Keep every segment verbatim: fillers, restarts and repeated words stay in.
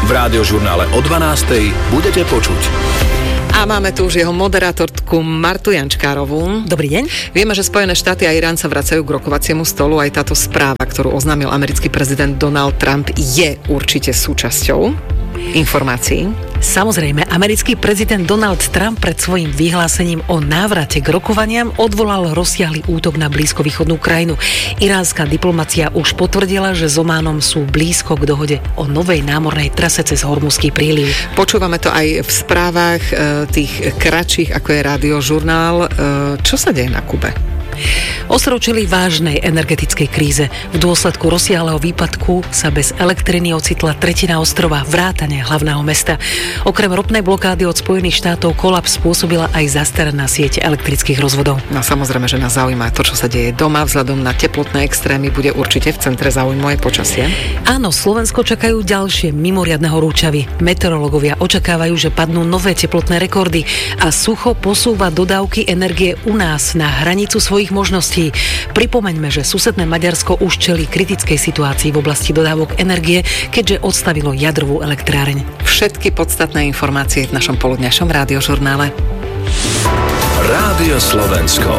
v Rádiožurnále o dvanástej budete počuť. A máme tu už jeho moderátorku Martu Jančkárovú. Dobrý deň. Vieme, že Spojené štáty a Irán sa vracajú k rokovaciemu stolu. Aj táto správa, ktorú oznámil americký prezident Donald Trump, je určite súčasťou informácií. Samozrejme, americký prezident Donald Trump pred svojím vyhlásením o návrate k rokovaniam odvolal rozsiahly útok na blízkovýchodnú krajinu. Iránska diplomacia už potvrdila, že s Ománom sú blízko k dohode o novej námornej trase cez Hormuzský príliv. Počúvame to aj v správach e, tých kratších, ako je Rádiožurnál. E, čo sa deje na Kube? Ostrov čelí vážnej energetickej kríze. V dôsledku rozsiahleho výpadku sa bez elektriny ocitla tretina ostrova, vrátane hlavného mesta. Okrem ropnej blokády od Spojených štátov kolaps spôsobila aj zastaraná sieť elektrických rozvodov. No samozrejme, že nás zaujíma to, čo sa deje doma. Vzhľadom na teplotné extrémy bude určite v centre záujmu aj počasie. Áno, Slovensko čakajú ďalšie mimoriadne horúčavy. Meteorológovia očakávajú, že padnú nové teplotné rekordy a sucho posúva dodávky energie u nás na hranicu svojich možností. Pripomeňme, že susedné Maďarsko už čelí kritickej situácii v oblasti dodávok energie, keďže odstavilo jadrovú elektráreň. Všetky podstatné informácie v našom poludňašom Rádiožurnále. Rádio Slovensko.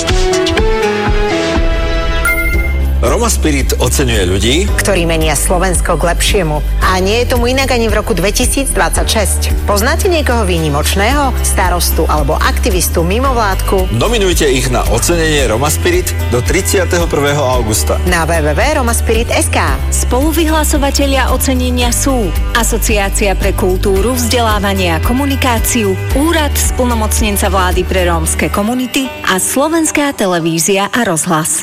Roma Spirit oceňuje ľudí, ktorí menia Slovensko k lepšiemu. A nie je tomu inak ani v roku dvetisícdvadsaťšesť. Poznáte niekoho výnimočného? Starostu alebo aktivistu mimovládku? Nominujte ich na ocenenie Roma Spirit do tridsiateho prvého augusta. Na w w w bodka romaspirit bodka es ká. Spoluvyhlasovatelia ocenenia sú Asociácia pre kultúru, vzdelávanie a komunikáciu, Úrad splnomocnenca vlády pre rómske komunity a Slovenská televízia a rozhlas.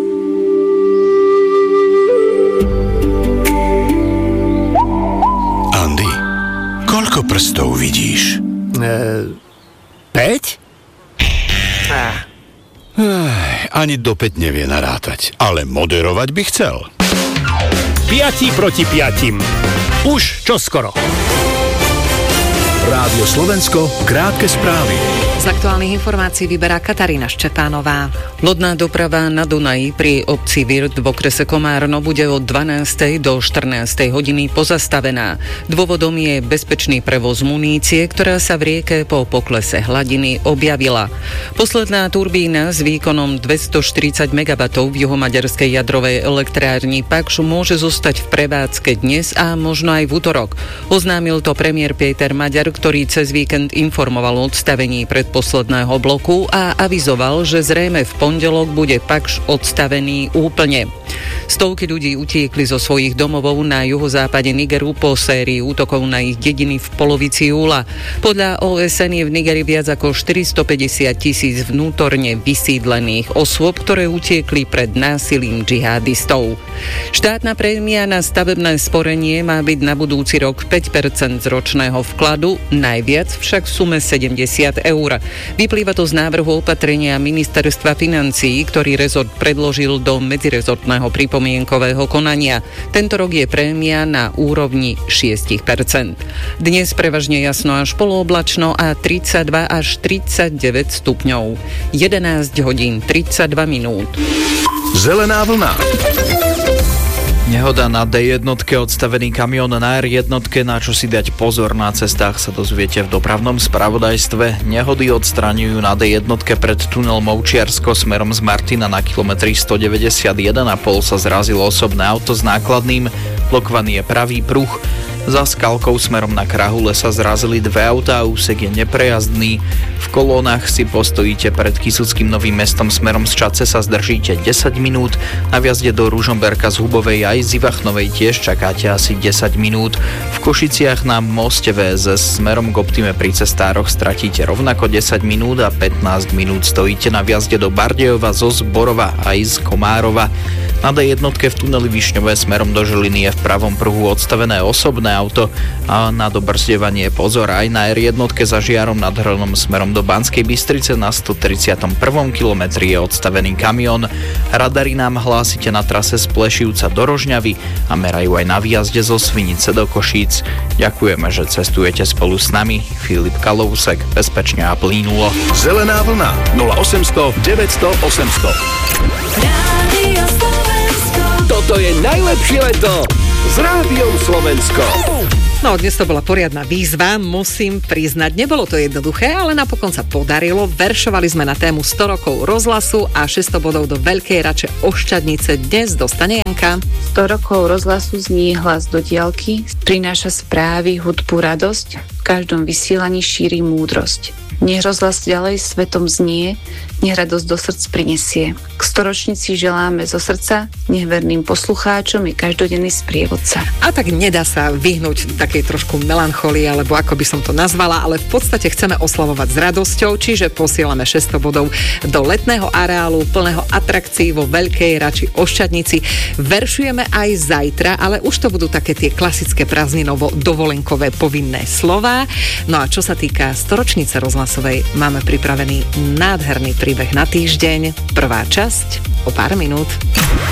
Koľko prstov vidíš? E, päť? Ah. Ani do päť nevie narátať, ale moderovať by chcel. Piati proti piatim. Už čoskoro. Rádio Slovensko, krátke správy. Z aktuálnych informácií vyberá Katarína Ščepánová. Lodná doprava na Dunaji pri obci Virt v okrese Komárno bude od dvanástej do štrnástej hodiny pozastavená. Dôvodom je bezpečný prevoz munície, ktorá sa v rieke po poklese hladiny objavila. Posledná turbína s výkonom dvestoštyridsať megawattov v juhomaďarskej jadrovej elektrárni Pakš môže zostať v prevádzke dnes a možno aj v utorok. Oznámil to premiér Péter Maďar, ktorý cez víkend informoval o odstavení predposledného bloku a avizoval, že zrejme v pondelok bude Pakš odstavený úplne. Stovky ľudí utiekli zo svojich domovov na juhozápade Nigeru po sérii útokov na ich dediny v polovici júla. Podľa ó es en je v Nigeri viac ako štyristopäťdesiat tisíc vnútorne vysídlených osôb, ktoré utiekli pred násilím džihadistov. Štátna prémia na stavebné sporenie má byť na budúci rok päť percent z ročného vkladu, najviac však v sume sedemdesiat eur. Vyplýva to z návrhu opatrenia Ministerstva financií, ktorý rezort predložil do medzirezortného pripomienkového konania. Tento rok je prémia na úrovni šesť percent. Dnes prevažne jasno až polooblačno a tridsaťdva až tridsaťdeväť stupňov. jedenásť hodín tridsaťdva minút. Zelená vlna. Nehoda na dé jednotke, odstavený kamión na er jednotke, na čo si dať pozor na cestách, sa dozviete v dopravnom spravodajstve. Nehody odstraňujú na dé jednotke pred tunel Moučiarsko smerom z Martina na kilometri stodeväťdesiatjeden a pol sa zrazilo osobné auto s nákladným. Blokovaný je pravý pruh. Za skalkou smerom na Krahule sa zrazili dve autá, úsek je neprejazdný. V kolónach si postojíte pred Kysuckým Novým Mestom smerom z Čadce sa zdržíte desať minút. Na vjazde do Ružomberka z Hubovej aj z Ivachnovej tiež čakáte asi desať minút. V Košiciach na moste vé es es smerom k Optime pri cestároch stratíte rovnako desať minút a pätnásť minút stojíte na vjazde do Bardejova zo Zborova aj z Komárova. Na dé jednotke v tuneli Višňové smerom do Žiliny je v pravom pruhu odstavené osobné auto a na dobrzdievanie pozor aj na er jednotke za Žiarom nad Hronom smerom do Banskej Bystrice na stotridsiatom prvom kilometri je odstavený kamión. Radary nám hlásite na trase z Plešivca do Rožňavy a merajú aj na výjazde zo Svinice do Košíc. Ďakujeme, že cestujete spolu s nami. Filip Kalousek, bezpečne a plynulo. Zelená vlna nula osemsto deväťsto osemsto. Toto je najlepšie leto s Rádiom Slovensko. No, dnes to bola poriadna výzva, musím priznať. Nebolo to jednoduché, ale napokon sa podarilo. Veršovali sme na tému sto rokov rozhlasu a šesťsto bodov do Veľkej Rače Ošťadnice dnes dostane Janka. sto rokov rozhlasu znie hlas do diaľky, prináša správy, hudbu, radosť, v každom vysielaní šíri múdrosť. Nech rozhlas ďalej svetom znie, nech radosť do srdc prinesie. K storočnici želáme zo srdca, nech verným poslucháčom je každodenný sprievodca. A tak nedá sa vyhnúť takej trošku melancholii, alebo ako by som to nazvala, ale v podstate chceme oslavovať s radosťou, čiže posielame šesťsto bodov do letného areálu plného atrakcií vo Veľkej Rači Ošťadnici. Veršujeme aj zajtra, ale už to budú také tie klasické prázdninovo-dovolenkové povinné slová. No a čo sa týka storočnice rozhlasovej, máme pripravený nádherný príbeh na týždeň. Prvá časť o pár minút.